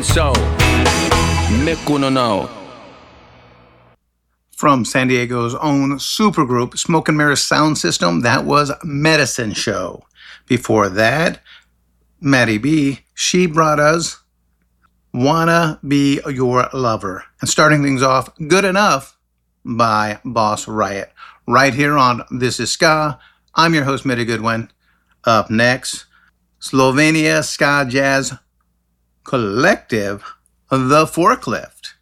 And so, make uno know. From San Diego's own supergroup, Smoke and Mirrors Sound System, that was Medicine Show. Before that, Maddie B, she brought us Wanna Be Your Lover. And starting things off, Good Enough by Boss Riot. Right here on This Is Ska. I'm your host, Mitty Goodwin. Up next, Slovenia Ska Jazz Collective, The Forklift.